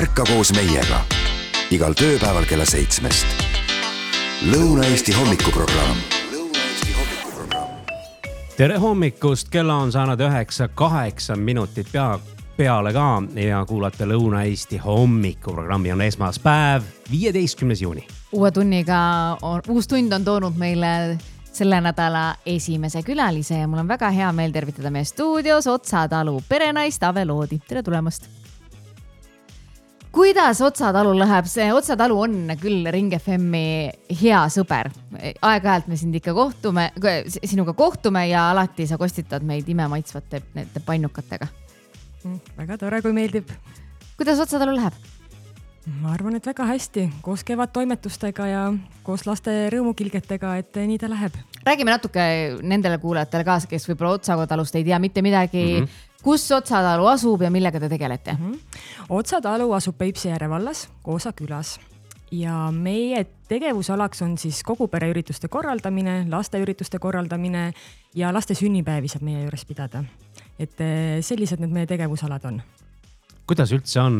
Ärka koos meiega igal tööpäeval kella 7. Lõuna-Eesti hommikuprogramm. Tere hommikust, kella on saanud 9:08 minutit peale ka ja kuulate Lõuna-Eesti hommikuprogrammi. On esmaspäev, 15. juuni. Uue tunniga uus tund on toonud meile selle nädala esimese külalise ja mul on väga hea meel tervitada meie stuudios Otsa talu perenaist Ave Loodi. Tere tulemast! Kuidas Otsa talul läheb? See Otsa talu on küll Ring FM-i hea sõber. Aeg-ajalt me sinuga kohtume ja alati sa kostitad meid imemaitsvate nende pannukatega. Väga tore, kui meeldib. Kuidas Otsa talu läheb? Ma arvan, et väga hästi. Koos kevad toimetustega ja koos laste rõõmukilgetega, et nii ta läheb. Räägime natuke nendele kuulajatele kaasa, kes võib-olla Otsa talust ei tea mitte midagi. Kus Otsa talu asub ja millega te tegelete? Otsa talu asub Peipsiääre vallas, Koosa külas. Ja meie tegevusalaks on siis kogu pereürituste korraldamine, lasteürituste korraldamine ja laste sünnipäevi saab meie juures pidada. Et sellised need meie tegevusalad on. Kuidas üldse on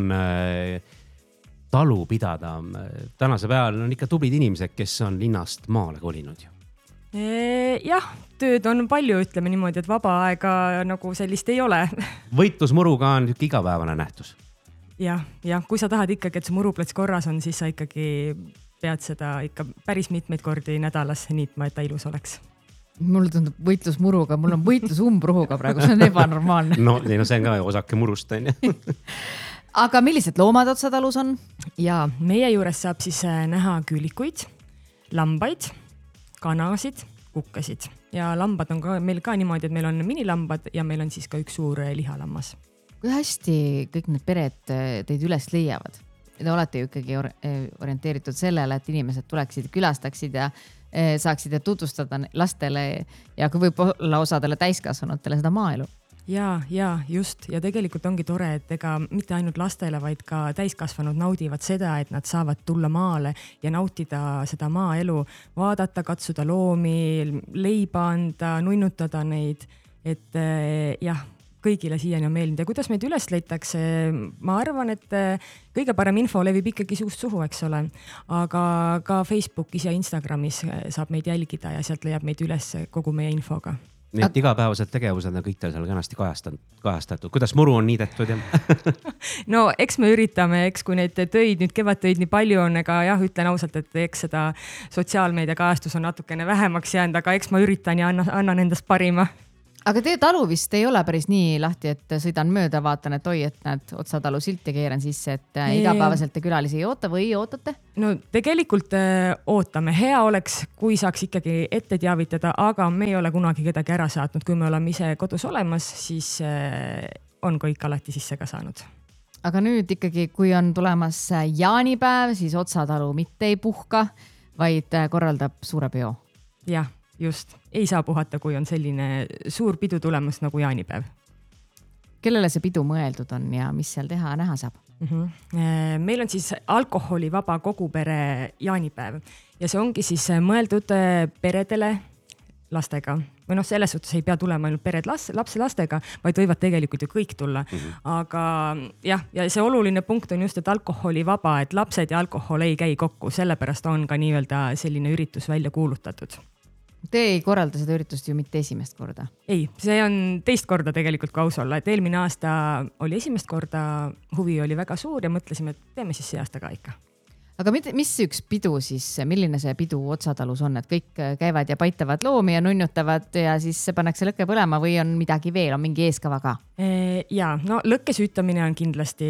talu pidada? Tänase peal on ikka tublid inimesed, kes on linnast maale kolinud ju. Jah, tööd on palju, ütleme niimoodi, et vaba aega nagu sellist ei ole. Võitlusmuruga on igapäevane nähtus. Ja kui sa tahad ikkagi, et see muruplats korras on, siis sa ikkagi pead seda ikka päris mitmeid kordi nädalas niitma, et ta ilus oleks. Mulle tundub võitlusmuruga, mul on võitlus umbruhuga praegu, see on ebanormaalne. No see on ka osake murust. Aga millised loomad Otsa talus on? Ja meie juures saab siis näha küülikuid, lambaid, kanasid, kukkasid. Ja lambad on ka meil ka niimoodi, et meil on minilambad ja meil on siis ka üks suur lihalammas. Kui hästi kõik need pered teid üles leiavad? Te olete ju ikkagi orienteeritud sellele, et inimesed tuleksid, külastaksid ja saaksid tutvustada lastele ja kui võib olla osadele täiskasvanutele seda maaelu. Ja just. Ja tegelikult ongi tore, et ega mitte ainult lastele, vaid ka täiskasvanud naudivad seda, et nad saavad tulla maale ja nautida seda maaelu, vaadata, katsuda loomi, leiba anda, nunnutada neid, et jah, kõigile siiani on meeldinud. Ja kuidas meid üles leitakse? Ma arvan, et kõige parem info levib ikkagi suust suhu, eks ole. Aga ka Facebookis ja Instagramis saab meid jälgida ja sealt leiab meid üles kogu meie infoga. Nii et igapäevased tegevused on kõik teil seal kenasti kajastatud. Kuidas muru on niidetud? No eks me üritame, eks kui neid töid, nüüd kevadtöid nii palju on, ega jah, ütlen ausalt, et eks seda sotsiaalmeedia kajastus on natukene vähemaks jäänud, aga eks ma üritan ja annan endast parima. Aga teie talu vist ei ole päris nii lahti, et sõidan mööda, vaatan, et oi, et näed Otsa talu silti keeran sisse, et igapäevaselt te külalisi ei oota või ootate? No tegelikult ootame. Hea oleks, kui saaks ikkagi ette teavitada, aga me ei ole kunagi kedagi ära saatnud. Kui me oleme ise kodus olemas, siis on kõik alati sisse ka saanud. Aga nüüd ikkagi, kui on tulemas jaanipäev, siis Otsa talu mitte ei puhka, vaid korraldab suure peo. Jah. Just, ei saa puhata, kui on selline suur pidu tulemas nagu jaanipäev. Kellele see pidu mõeldud on ja mis seal näha saab? Meil on siis alkoholivaba kogu pere jaanipäev ja see ongi siis mõeldud peredele lastega. Või selles suhtes ei pea tulema ainult pered lastega, vaid võivad tegelikult ju kõik tulla. Aga jah, ja see oluline punkt on just, et alkoholivaba, et lapsed ja alkohol ei käi kokku, sellepärast on ka nii-öelda selline üritus välja kuulutatud. Te ei korralda seda üritust ju mitte esimest korda? Ei, see on teist korda tegelikult kui aus olla, et eelmine aasta oli esimest korda, huvi oli väga suur ja mõtlesime, et teeme siis see aasta ka ikka. Aga mis üks pidu siis, milline see pidu Otsa talus on, et kõik käivad ja paitavad loomi ja nunnutavad ja siis pannakse lõkke põlema või on midagi veel, on mingi eeskava ka? Ja, no lõkke süütamine on kindlasti,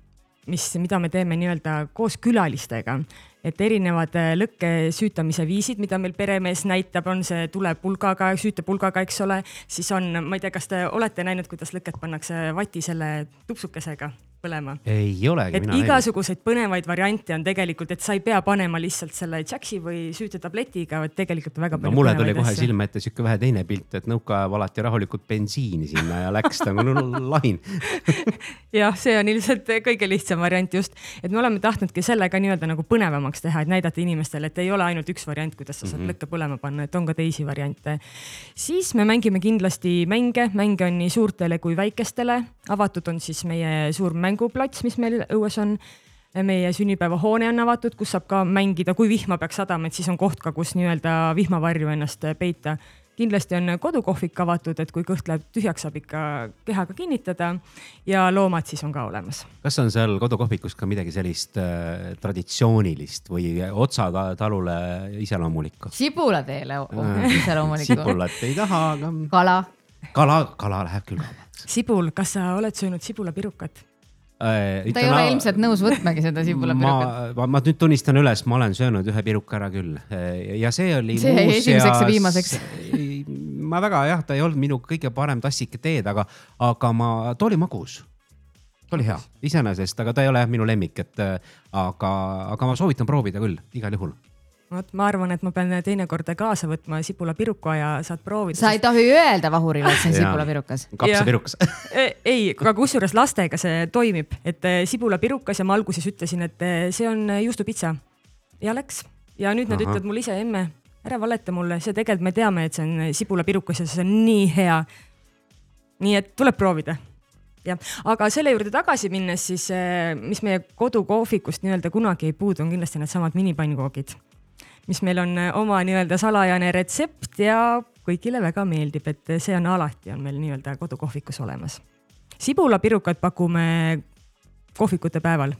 mida me teeme nii-öelda koos külalistega. Et erinevad lõkke süütamise viisid, mida meil peremees näitab, on see tulepulgaga, süütepulgaga, eks ole. Siis on, ma ei tea, kas te olete näinud, kuidas lõket pannakse vati selle tupsukesega põlema? Ei olegi. Et igasuguseid põnevaid variante on tegelikult, et sa ei pea panema lihtsalt selle Jaxi või süütetabletiga, et tegelikult väga palju mulle tuli kohe silme ette siuke vähe teine pilt, et nõuka valati rahulikult bensiini sinna ja läks lahin. Jah, see on ilmselt kõige lihtsam variant just, et me oleme tahtnudki sellega nii-öelda nagu põnevamaks teha, et näidata inimestele, et ei ole ainult üks variant, kuidas sa saad lõkke põlema panna, et on ka teisi variante. Siis me mängime kindlasti mänge on nii suurtele kui väikestele. Avatud on siis meie suur mänguplats, mis meil õues on. Meie sünnipäevahoone on avatud, kus saab ka mängida, kui vihma peaks sadama, et siis on koht ka, kus nii-öelda vihmavarju ennast peita. Kindlasti on kodukohvik avatud, et kui kõht läheb tühjaks, saab ikka kehaga kinnitada ja loomad siis on ka olemas. Kas on seal kodukohvikus ka midagi sellist traditsioonilist või otsatalule iseloomulikku? Sibulateele iseloomulikku. Sibulat ei taha, aga... Kala läheb küll kaubaks. Sibul, kas sa oled söönud sibulapirukat? Ta ei ole ilmselt nõus võtmagi seda sibulapirukat. Ma nüüd tunnistan üles, ma olen söönud ühe piruka ära küll. Ja see oli esimeseks ja viimaseks. Ma väga ta ei olnud minu kõige parem tassike teed, aga ta oli magus. Ta oli hea iseenesest, aga ta ei ole minu lemmik, aga ma soovitan proovida küll, igal juhul. Ma arvan, et ma pean teinekord kaasa võtma sibulapiruka ja saad proovida. Sa ei tohi öelda vahurile, et see on sibulapirukas. Kapsapirukas. Ei, aga kusjuures lastega see toimib, et sibulapirukas ja ma alguses ütlesin, et see on juustupitsa. Ja läks. Ja nüüd nad ütlevad mulle ise, emme, ära valeta mulle, see tegelikult me teame, et see on sibulapirukas ja see on nii hea. Nii et tuleb proovida. Ja. Aga selle juurde tagasi minnes, siis mis meie kodukohvikust nii-öelda kunagi ei puudu, on kindlasti need samad minipankoogid, mis meil on oma nii-öelda salajane retsept ja kõigile väga meeldib, et see on alati on meil nii-öelda kodukohvikus olemas. Sibulapirukat pakume kohvikute päeval.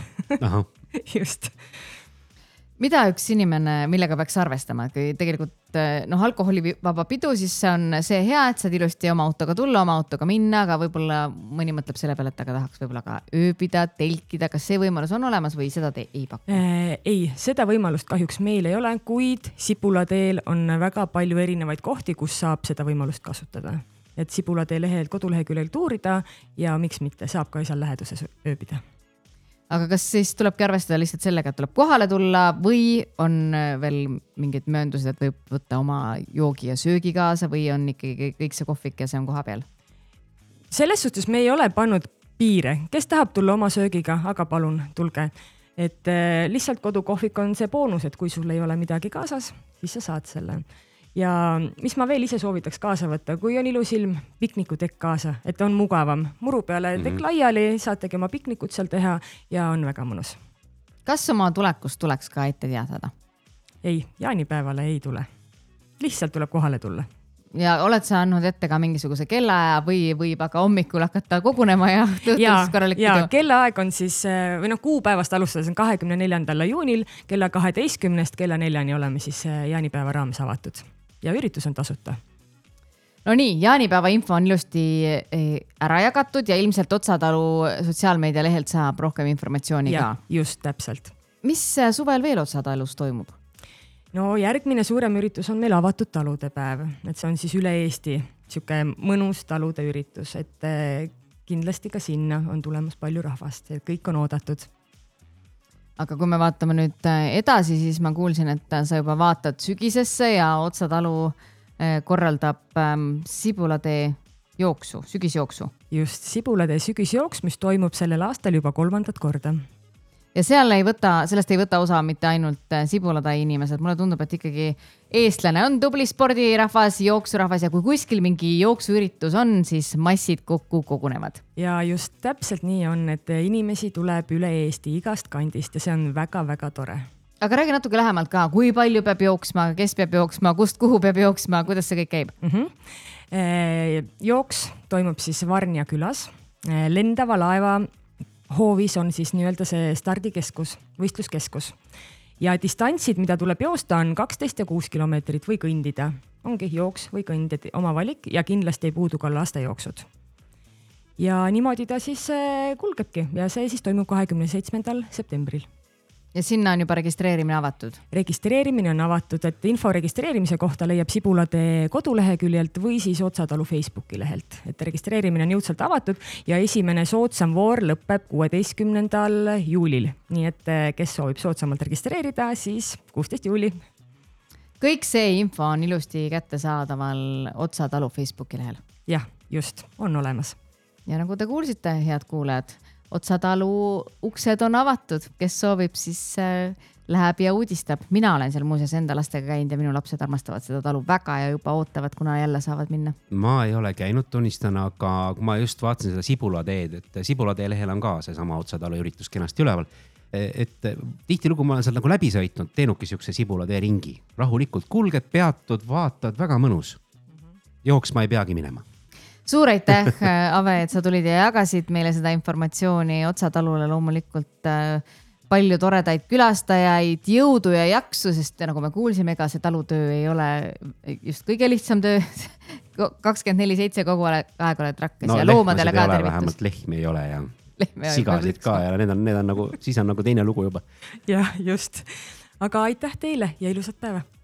Just. Mida üks inimene, millega peaks arvestama, kui tegelikult alkoholivaba pidu, siis on see hea, et saad ilusti oma autoga tulla, oma autoga minna, aga võib-olla mõni mõtleb selle peale, et aga tahaks võib-olla ka ööbida, telkida, kas see võimalus on olemas või seda te ei paku? Ei, seda võimalust kahjuks meil ei ole, kuid Sibulateel on väga palju erinevaid kohti, kus saab seda võimalust kasutada. Et Sibulatee lehel koduleheküljel tuurida ja miks mitte, saab ka seal läheduses ööbida. Aga kas siis tulebki arvestada lihtsalt sellega, et tuleb kohale tulla või on veel mingid mööndused, et võib võtta oma joogi ja söögi kaasa või on ikkagi kõik see kohvik ja see on koha peal? Selles suhtes me ei ole pannud piire. Kes tahab tulla oma söögiga, aga palun, tulge. Et lihtsalt kodukohvik on see boonus, et kui sul ei ole midagi kaasas, siis sa saad selle. Ja mis ma veel ise soovitaks kaasa võtta, kui on ilus ilm, piknikutekk kaasa, et on mugavam. Muru peale tekk laiali, saategi oma piknikut seal teha ja on väga mõnus. Kas oma tulekust tuleks ka ette teadada? Ei, jaanipäevale ei tule. Lihtsalt tuleb kohale tulla. Ja oled sa andnud ette ka mingisuguse kellaaja või võib aga hommikul hakata kogunema ja tõhtus korralik pidu? Ja kellaaeg on siis, või kuupäevast alustades on 24. juunil, kella 12 kella 4 oleme siis jaanipäeva raames avatud. Ja üritus on tasuta. No nii, jaanipäeva info on ilusti ära jagatud ja ilmselt Otsatalu sotsiaalmeedia lehelt saab rohkem informatsiooni ka. Just täpselt. Mis suvel veel Otsatalus toimub? No järgmine suurem üritus on meil avatud talude päev, et see on siis üle Eesti siuke mõnus talude üritus, et kindlasti ka sinna on tulemas palju rahvast ja kõik on oodatud. Aga kui me vaatame nüüd edasi, siis ma kuulsin, et sa juba vaatad sügisesse ja Otsatalu korraldab Sibulatee jooksu, sügisjooksu. Just, Sibulatee sügisjooks, mis toimub sellel aastal juba 3. korda. Ja sellest ei võta osa mitte ainult Sibulatee inimesed. Mulle tundub, et ikkagi eestlane on tubli spordirahvas, jooksurahvas ja kui kuskil mingi jooksuüritus on, siis massid kokku kogunevad. Ja just täpselt nii on, et inimesi tuleb üle Eesti igast kandist ja see on väga-väga tore. Aga räägi natuke lähemalt ka, kui palju peab jooksma, kes peab jooksma, kust kuhu peab jooksma, kuidas see kõik käib? Jooks toimub siis Varnja külas, lendava laeva hoovis on siis nii-öelda see stardikeskus, võistluskeskus. Ja distantsid, mida tuleb joosta, on 12 ja 6 kilomeetrit või kõndida. Ongi jooks või kõnd, oma valik ja kindlasti ei puudu ka lastejooksud. Ja niimoodi ta siis kulgebki ja see siis toimub 27. septembril. Ja sinna on juba registreerimine avatud? Registreerimine on avatud, et info registreerimise kohta leiab Sibulatee koduleheküljelt või siis Otsatalu Facebooki lehelt. Et registreerimine on jõudsalt avatud ja esimene soodsam voor lõpeb 16. juulil. Nii et kes soovib soodsamalt registreerida, siis 16. juuli. Kõik see info on ilusti kättesaadaval Otsatalu Facebooki lehel? Jah, just, on olemas. Ja nagu te kuulsite, head kuulajad, Otsatalu uksed on avatud, kes soovib siis läheb ja uudistab. Mina olen seal muuseas enda lastega käinud ja minu lapsed armastavad seda talu väga ja juba ootavad, kuna jälle saavad minna. Ma ei ole käinud, tunnistan, aga kui ma just vaatasin seda Sibulateed, et Sibulatee lehel on ka seesama Otsatalu üritus kenasti üleval. Et tihtilugu ma olen seal nagu läbi sõitnud, teenudki siukse Sibulatee ringi. Rahulikult kulged, peatud, vaatad, väga mõnus. Jooksma ei peagi minema. Suur aitäh, Ave, et sa tulid ja jagasid meile seda informatsiooni. Otsatalule loomulikult palju toredaid külastajaid, jõudu ja jaksu, sest nagu me kuulsime, ega see talutöö ei ole just kõige lihtsam töö. 24/7 kogu aeg oled rakkes ja loomadele ka tervitus. Vähemalt lehmi ei ole ja sigasid ka ja need on nagu, siis on nagu teine lugu juba. Jah, just. Aga aitäh teile ja ilusat päeva.